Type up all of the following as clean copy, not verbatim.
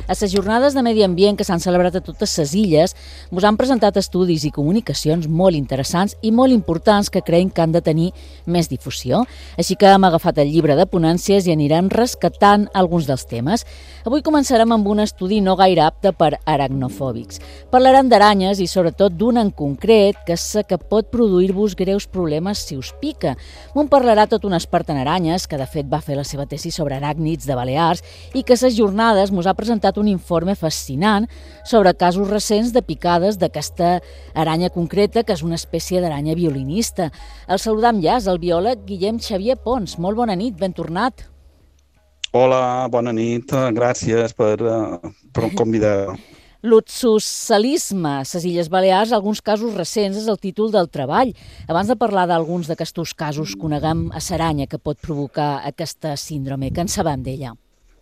A les jornades de medi ambient que s'han celebrat a totes les illes, ens han presentat estudis i comunicacions molt interessants i molt importants que creiem que han de tenir més difusió. Així que hem agafat el llibre de ponències i anirem rescatant alguns dels temes. Avui començarem amb un estudi no gaire apte per aracnofòbics. Parlarem d'aranyes i sobretot d'una en concret, que és la que pot produir-vos greus problemes si us pica. M'ho parlarà tot un expert en aranyes, que de fet va fer la seva tesi sobre aràcnids de Balears i que a les jornades ens ha presentat un informe fascinant sobre casos recents de picades d'aquesta aranya concreta, que és una espècie d'aranya violinista. El saludam ja, és el biòleg Guillem Xavier Pons. Molt bona nit, ben tornat. Hola, bona nit, gràcies per convidar. L'oxoscelisme a les Illes Balears, alguns casos recents, és el títol del treball. Abans de parlar d'alguns d'aquests casos, coneguem a l'aranya que pot provocar aquesta síndrome. Què en sabem d'ella?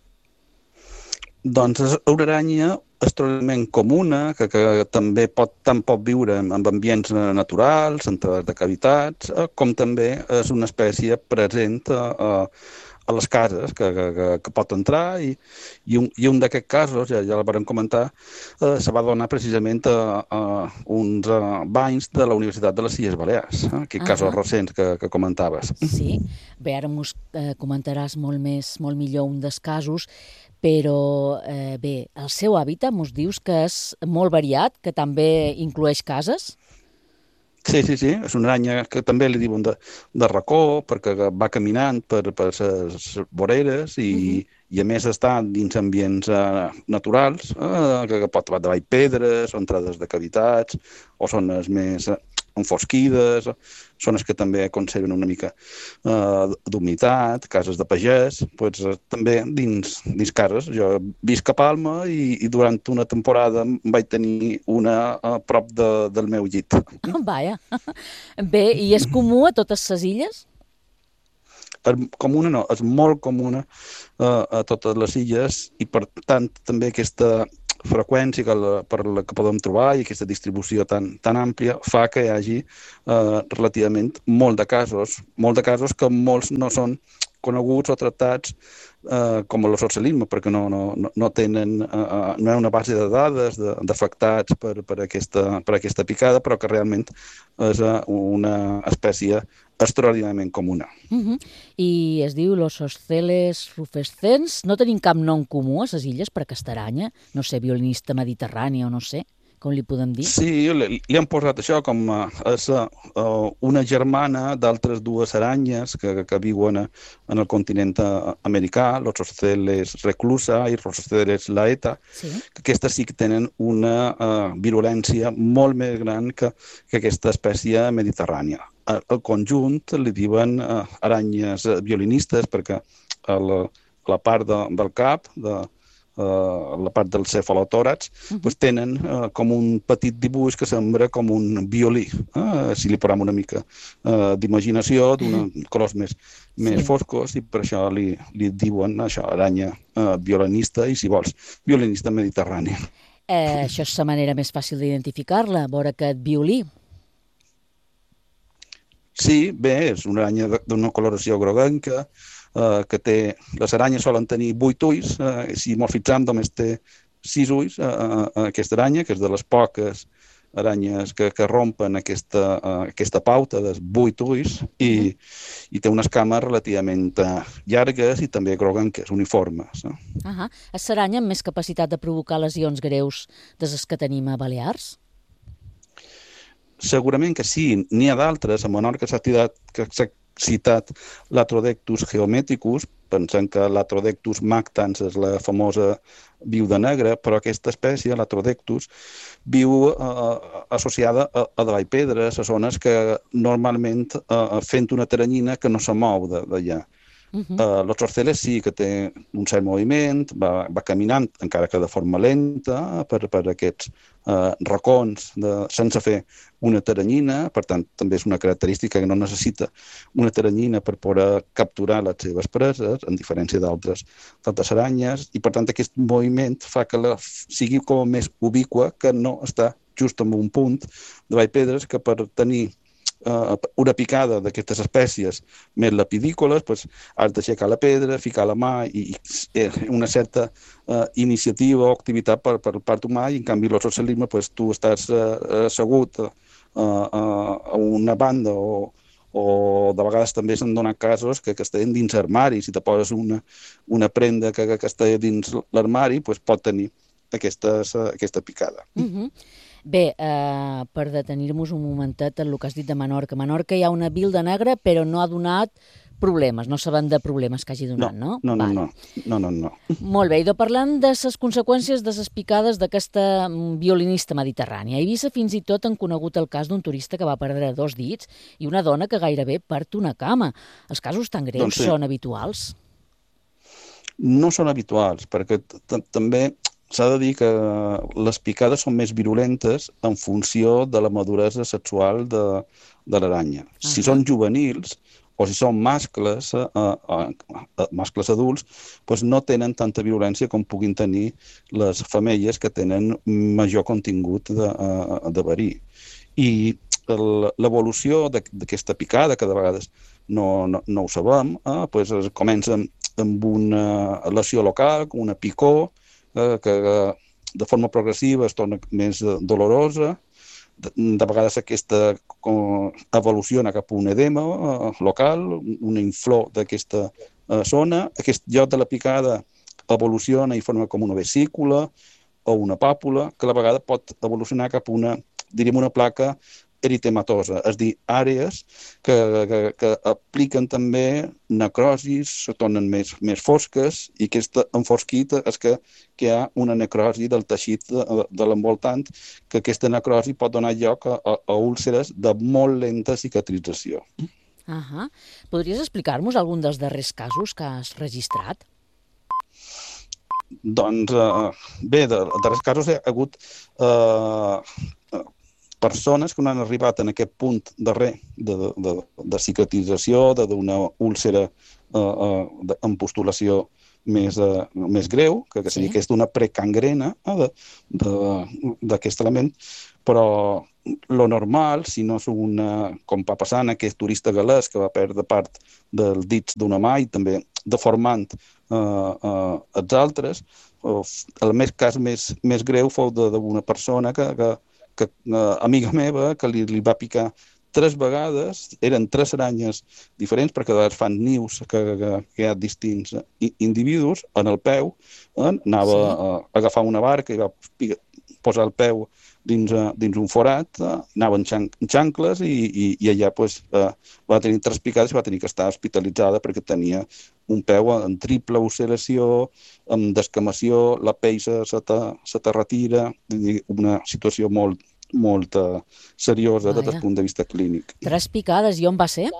Doncs és una aranya extraordinàriament comuna, que també pot viure en ambients naturals, en través de cavitats, com també és una espècie present a les cases, que pot entrar, i un d'aquests casos, ja el vam comentar, se va donar precisament a uns banys de la Universitat de les Illes Balears, aquests casos recents que comentaves. Sí, bé, ara mos comentaràs molt millor un dels casos, però bé, el seu hàbitat mos dius que és molt variat, que també inclueix cases? Sí, és una aranya que també li diuen de racó, perquè va caminant per les voreres i a més està dins ambients naturals, que pot trobar davall pedres, o entrades de cavitats, o zones més enfosquides, zones que també conserven una mica d'humitat, cases de pagès, doncs, també dins cases. Jo visc a Palma i durant una temporada vaig tenir una a prop del meu llit. Vaja. Bé, i és comú a totes les illes? Comuna no, és molt comuna a totes les illes i per tant també aquesta freqüència per la que podem trobar i aquesta distribució tan àmplia fa que hi hagi relativament molt de casos que molts no són coneguts o tractats com l'oxoscelisme, perquè no tenen, no hi ha una base de dades d'afectats per aquesta picada, però que realment és una espècie extraordinàriament comuna. I es diu l'Oxosceles rufescens. No tenim cap nom comú a les illes per aquesta aranya? No sé, violinista mediterrani o no sé, com li podem dir? Sí, li han posat això com una germana d'altres dues aranyes que viuen en el continent americà, l'Oxosceles reclusa i l'Oxosceles laeta, que aquestes sí que tenen una virulència molt més gran que aquesta espècie mediterrània. Al conjunt li diuen aranyes violinistes perquè la part del cap, la part del cefalotòrax, tenen com un petit dibuix que sembla com un violí. Si li posem una mica d'imaginació, d'uns colors més foscos, i per això li diuen això, aranya violinista i, si vols, violinista mediterrani. Això és la manera més fàcil d'identificar-la, veure aquest violí. Sí, bé, és una aranya d'una coloració groguenca, que les aranyes solen tenir 8 ulls, si molt fixam només té 6 ulls, aquesta aranya, que és de les poques aranyes que rompen aquesta pauta dels 8 ulls, i té unes cames relativament llargues i també groguenques, uniformes. És l'aranya amb més capacitat de provocar lesions greus de les que tenim a Balears? Segurament que sí, n'hi ha d'altres. A Menorca s'ha citat l'Atrodectus geometricus, pensant que l'Atrodectus mactans és la famosa viuda negra, però aquesta espècie, l'Atrodectus, viu associada a davall pedres, a zones que normalment fent una teranyina que no se mou d'allà. L'Oxosceles sí que té un cert moviment, va caminant, encara que de forma lenta, per aquests racons sense fer una teranyina. Per tant, també és una característica que no necessita una teranyina per poder capturar les seves preses, en diferència d'altres aranyes, i per tant aquest moviment fa que sigui com més ubiqua, que no està just en un punt de vall pedres, que per tenir una picada d'aquestes espècies més lapidícoles, pues, has d'aixecar la pedra, ficar la mà i una certa iniciativa o activitat per part humà, i en canvi l'ozocelisme, pues, tu estàs assegut a una banda o de vegades també s'han donat casos que estan dins armari. Si te poses una prenda que està dins l'armari, pues pot tenir aquesta picada. Bé, per detenir-nos un momentet en el que has dit de Menorca. A Menorca hi ha una vilda negra, però no ha donat problemes, no saben de problemes que hagi donat, no? No. Molt bé, i parlant de les conseqüències de les picades d'aquesta violinista mediterrània. A Eivissa fins i tot han conegut el cas d'un turista que va perdre 2 dits i una dona que gairebé perd una cama. Els casos tan greus són habituals? No són habituals, perquè també s'ha de dir que les picades són més virulentes en funció de la maduresa sexual de l'aranya. Si són juvenils o si són mascles adults, doncs no tenen tanta virulència com puguin tenir les femelles que tenen major contingut de verí. I l'evolució d'aquesta picada, que de vegades no ho sabem, doncs comença amb una lesió local, una picor, que de forma progressiva es torna més dolorosa. De vegades aquesta evoluciona cap a un edema local, una inflor d'aquesta zona. Aquest lloc de la picada evoluciona i forma com una vesícula o una pàpula, que a la vegada pot evolucionar cap a una placa eritematosa, és a dir, àrees que apliquen també necrosis, se tornen més fosques, i aquesta enfosquit és que hi ha una necrosi del teixit de l'envoltant, que aquesta necrosi pot donar lloc a úlceres de molt lenta cicatrització. Podries explicar-nos algun dels darrers casos que has registrat? Doncs, bé, de darrers casos hi ha hagut persones que no han arribat en aquest punt darrer de cicatrització, d'una úlcera amb postulació més greu, que seria que és d'una precangrena d'aquest element, però lo normal, si no és com va passar en aquest turista gal·lès que va perdre part dels dits d'una mà i també deformant els altres, el cas més greu fou d'una persona amiga meva, que li va picar 3 vegades, eren 3 aranyes diferents, perquè de vegades fan nius que hi ha distints individus en el peu, anava a agafar una barca i va posar el peu dins un forat, anava en xancles i allà va tenir 3 picades i va tenir que estar hospitalitzada perquè tenia un peu en triple ulceració, amb descamació, la pell se te retira, una situació molt seriosa des del punt de vista clínic. 3 picades, i on va ser?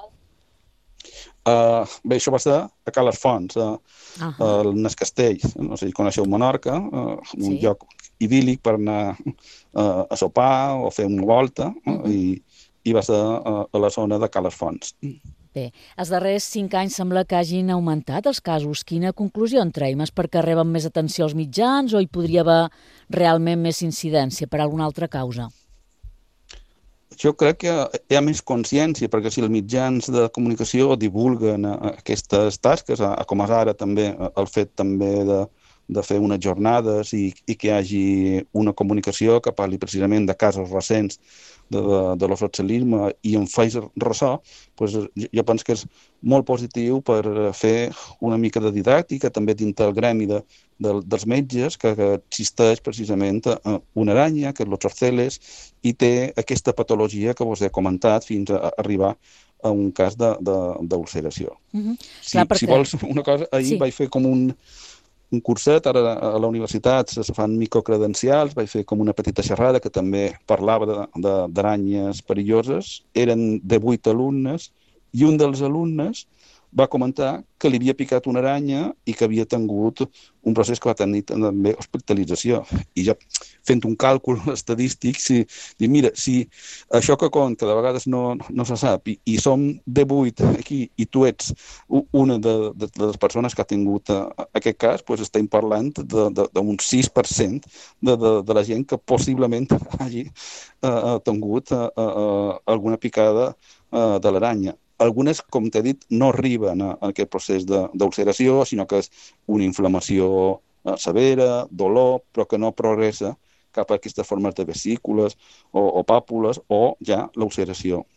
Bé, això va ser a Cales Fonts, al Nes Castell. No sé si coneixeu Menorca, un lloc idíl·lic per anar a sopar o fer una volta, i va ser a la zona de Cales Fonts. Bé, els darrers 5 anys sembla que hagin augmentat els casos. Quina conclusió en treiem? És perquè reben més atenció als mitjans o hi podria haver realment més incidència per alguna altra causa? Jo crec que hi ha més consciència, perquè si els mitjans de comunicació divulguen aquestes tasques, com és ara també el fet també de fer unes jornades i que hi hagi una comunicació que parli precisament de casos recents de l'ozocelisme i en faig ressò, jo penso que és molt positiu per fer una mica de didàctica també dins del gremi dels metges, que existeix precisament una aranya, que és l'Ozoceles, i té aquesta patologia que vos he comentat fins a arribar a un cas d'ulceració. Si vols una cosa, ahir vaig fer com un curset, ara a la universitat se fan microcredencials, vaig fer com una petita xerrada que també parlava d'aranyes perilloses. Eren de 8 alumnes i un dels alumnes va comentar que li havia picat una aranya i que havia tingut un procés que va tenir també hospitalització. I ja fent un càlcul estadístic, mira, si això que conta de vegades no se sap i som 18 aquí i tu ets una de les persones que ha tingut aquest cas, doncs estem parlant d'un 6% de la gent que possiblement hagi tingut alguna picada de l'aranya. Algunes, com t'he dit, no arriben a aquest procés d'ulceració, sinó que és una inflamació severa, dolor, però que no progressa cap a aquestes formes de vesícules o pàpules o ja l'ulceració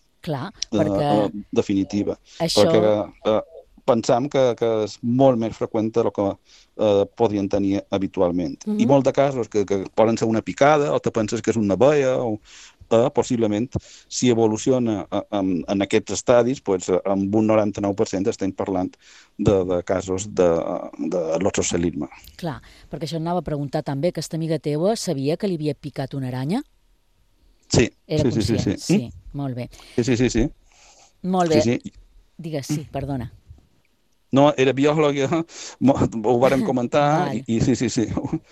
definitiva. Això... Perquè pensam que és molt més freqüent del que podrien tenir habitualment. I molts de casos que poden ser una picada o te penses que és una veia o possiblement, si evoluciona en aquests estadis, doncs, amb un 99% estem parlant de casos de l'otrocelisme. Clar, perquè això anava a preguntar també, que aquesta amiga teua sabia que li havia picat una aranya? Sí. Era conscient? Sí, molt bé. Sí. Molt bé. Digues, sí, perdona. No, era biòloga, ho vàrem comentar i sí,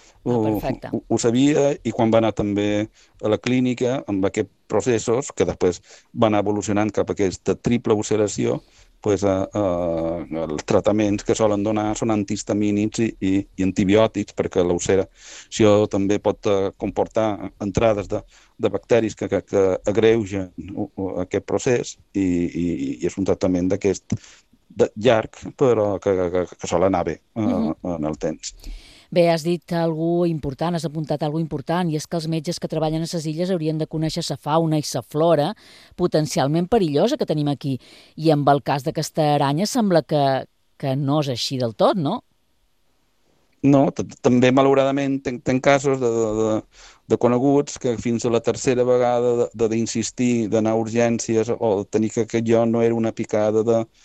ho sabia, i quan va anar també a la clínica amb aquests processos que després van evolucionant cap a aquesta triple ulceració, doncs els tractaments que solen donar són antihistamínics i antibiòtics, perquè l'ulceració també pot comportar entrades de bacteris que agreugen aquest procés i és un tractament d'aquest llarg, però que sol anar bé en el temps. Bé, has dit alguna important, has apuntat alguna important, i és que els metges que treballen a les illes haurien de conèixer la fauna i la flora potencialment perillosa que tenim aquí. I amb el cas d'aquesta aranya sembla que no és així del tot, no? No, també malauradament tenc casos de coneguts que fins a la tercera vegada d'insistir, d'anar a urgències o tenir que jo no era una picada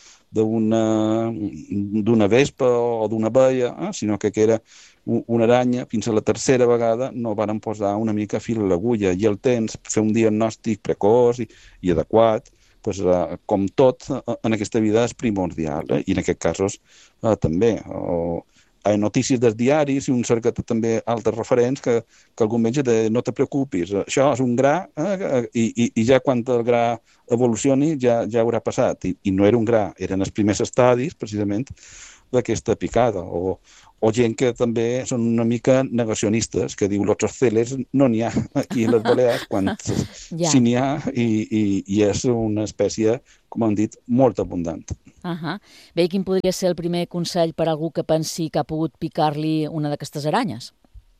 d'una vespa o d'una veia, sinó que era una aranya, fins a la tercera vegada no van posar una mica fil a l'agulla, i el temps per fer un diagnòstic precoç i adequat, doncs, com tot en aquesta vida és primordial, i en aquests casos també. Hi ha notícies dels diaris i un cerca també altres referents que algun metge no te preocupis, això és un gra i ja quan el gra evolucioni ja haurà passat, i no era un gra, eren els primers estadis precisament d'aquesta picada, o gent que també són una mica negacionistes, que diu los celes no n'hi ha aquí a les Balears, quan sí n'hi ha i és una espècie, com hem dit, molt abundant. Bé, i quin podria ser el primer consell per a algú que pensi que ha pogut picar-li una d'aquestes aranyes?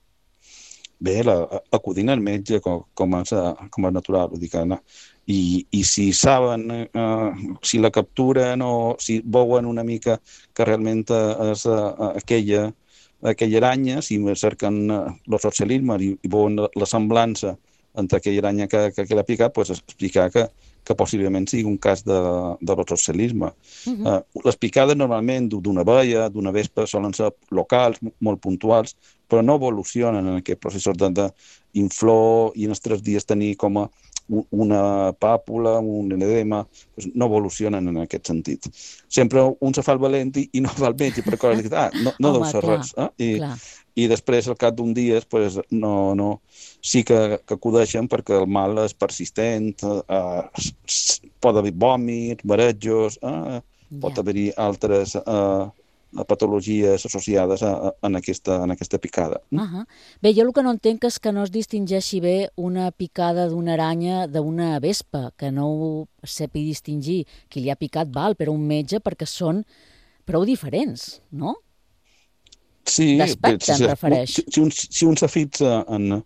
Bé, acudint al metge com és natural, i si saben, si la capturen o si veuen una mica que realment és aquella aranya, si cerquen l'otrocelisme i veuen la semblança entre aquella aranya que l'ha picat, doncs explicar que possiblement sigui un cas de l'otrocelisme. Les picades normalment d'una veia, d'una vespa, solen ser locals, molt puntuals, però no evolucionen en aquest processos d'inflor i en els 3 dies tenir com una pàpula, un edema, doncs no evolucionen en aquest sentit. Sempre un se fa el valent i no va al metge per coses que no deu ser res. I després, al cap d'un dia, sí que acudeixen perquè el mal és persistent, pot haver vòmits, marejos, pot haver-hi altres patologies associades en aquesta picada. Bé, jo el que no entenc és que no es distingeixi bé una picada d'una aranya d'una vespa, que no ho sàpiga distingir qui li ha picat val, però un metge, perquè són prou diferents, no? Sí, d'aspecte em refereix. Si un se fixa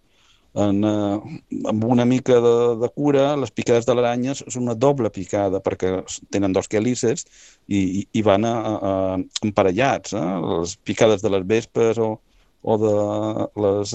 amb una mica de cura, les picades de l'aranya són una doble picada, perquè tenen 2 quelícers i van emparellats. Les picades de les vespes o de les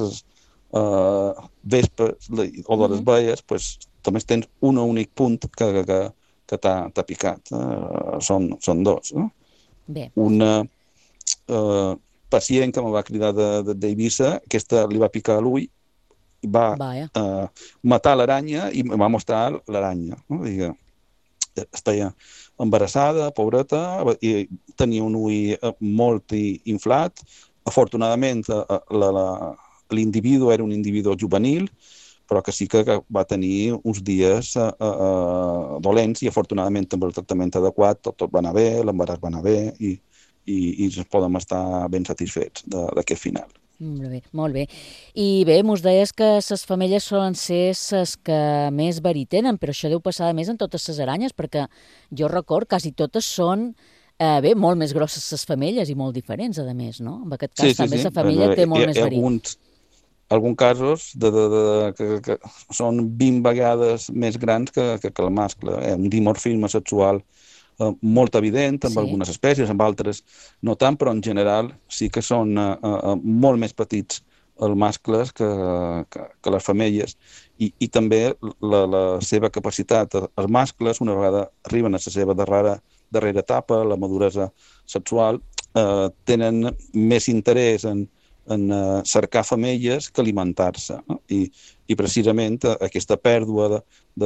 vespes o de les veies, també tens un únic punt que t'ha picat. Són 2. Una pacient que me va cridar d'Eivissa, aquesta li va picar a l'ull, va matar l'aranya i va mostrar l'aranya. estava embarassada, pobreta, i tenia un ull molt inflat. Afortunadament, l'individu era un individu juvenil, però que sí que va tenir uns dies dolents i afortunadament amb el tractament adequat tot va anar bé, l'embaràs va anar bé i ens podem estar ben satisfets d'aquest final. Molt bé. I bé, mos deies que les femelles solen ser les que més verí tenen, però això deu passar a més en totes les aranyes, perquè jo record quasi totes són molt més grosses les femelles i molt diferents, a més, no? En aquest cas també la femella té molt més verí. Alguns casos que són 20 vegades més grans que el mascle. Un dimorfisme sexual molt evident amb algunes espècies, amb altres no tant, però en general sí que són molt més petits els mascles que les femelles i també la seva capacitat, els mascles una vegada arriben a la seva darrera etapa, la maduresa sexual, tenen més interès en cercar femelles que alimentar-se. I precisament aquesta pèrdua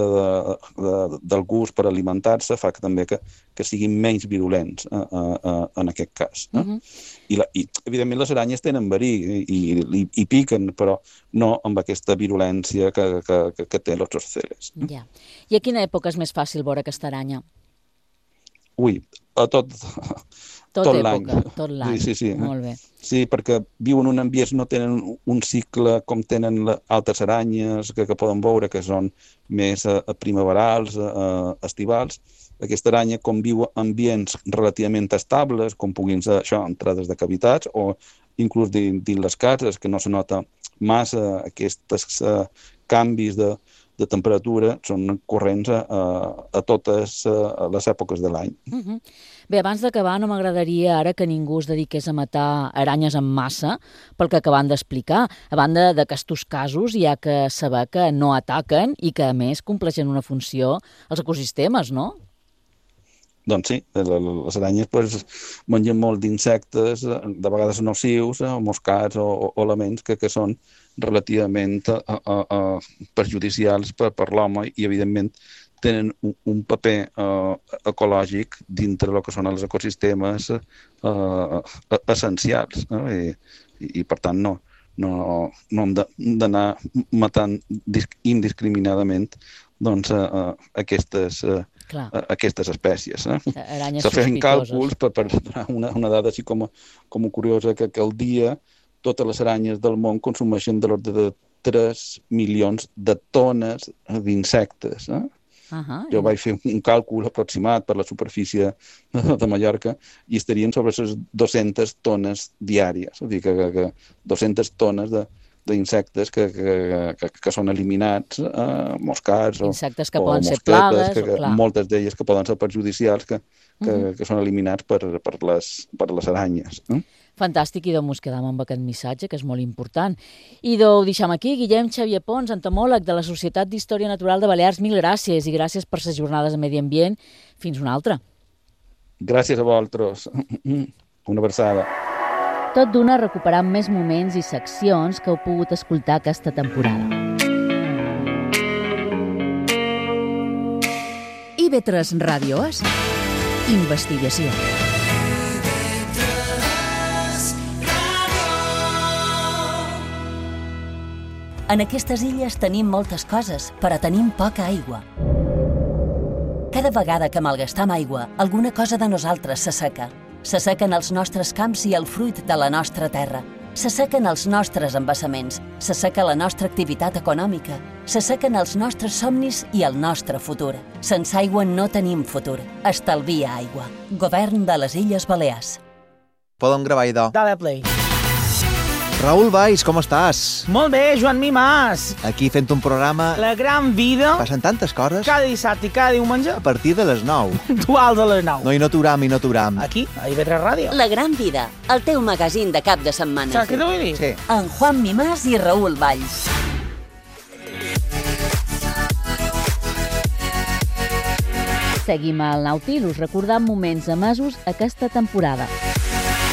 del gust per alimentar-se fa també que siguin menys virulents en aquest cas. I evidentment les aranyes tenen verí i piquen, però no amb aquesta virulència que té els oceles. I a quina època és més fàcil veure aquesta aranya? Ui, a tot l'any. Tot l'any, molt bé. Sí, perquè viuen en ambients, no tenen un cicle com tenen altres aranyes que poden veure, que són més primaverals, estivals. Aquesta aranya, com viu en ambients relativament estables, com puguin ser entrades de cavitats o inclús dins les cases, que no se nota massa aquests canvis de temperatura, són corrents a totes les èpoques de l'any. Bé, abans d'acabar, no m'agradaria ara que ningú es dediqués a matar aranyes en massa, pel que acabem d'explicar. A banda d'aquests casos, hi ha que saber que no ataquen i que, a més, compleixen una funció als ecosistemes, no? Doncs sí, les aranyes mengen molt d'insectes, de vegades nocius, moscats o elements que són relativament perjudicials per l'home i, evidentment, tenen un paper ecològic dintre del que són els ecosistemes essencials. I per tant, no hem d'anar matant indiscriminadament aquestes espècies. Se feien càlculs per una dada així com curiosa, que al dia totes les aranyes del món consumeixen de l'ordre de 3 milions de tones d'insectes. Jo vaig fer un càlcul aproximat per la superfície de Mallorca i estarien sobre les 200 tones diàries. És a dir, que 200 tones d'insectes que són eliminats, moscats o insectes que poden ser plagues, moltes d'elles que poden ser perjudicials, que són eliminats per les aranyes. Fantàstic, i doncs quedam amb aquest missatge, que és molt important. I ho deixem aquí. Guillem Xavier Pons, entomòleg de la Societat d'Història Natural de Balears, mil gràcies, i gràcies per les jornades de medi ambient. Fins una altra. Gràcies a vosaltres. Una abraçada. Tot d'una recuperant més moments i seccions que heu pogut escoltar aquesta temporada. IB3 Ràdio és investigació. En aquestes illes tenim moltes coses, però tenim poca aigua. Cada vegada que malgastam aigua, alguna cosa de nosaltres s'asseca. S'assequen els nostres camps i el fruit de la nostra terra. S'assequen els nostres embassaments, s'asseca la nostra activitat econòmica, s'assequen els nostres somnis i el nostre futur. Sense aigua no tenim futur. Estalvia aigua. Govern de les Illes Balears. Podem gravar, idò. Dale play. Raül Valls, com estàs? Molt bé, Joan Mimàs. Aquí fent un programa... La gran vida. Passen tantes coses. Cada dissabte i cada diumenge. A partir de les 9. Puntuals a les 9. No, i no t'uram. Aquí, a IB3 Ràdio. La gran vida, el teu magazín de cap de setmana. Saps què t'ho vull dir? Sí. En Juan Mimàs i Raül Valls. Seguim al Nautilus recordant moments emesos aquesta temporada.